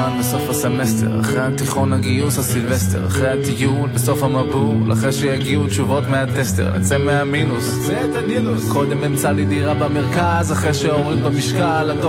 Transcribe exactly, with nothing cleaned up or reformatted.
מבחן בסוף הסמסטר, אחרי התיכון הגיוס הסילבסטר, אחרי הטיול בסוף המבול, אחרי שיגיעו תשובות מהטסטר, נצא מהמינוס, נצא את הנילוס, קודם אמצא לי דירה במרכז, אחרי שהוריד במשקל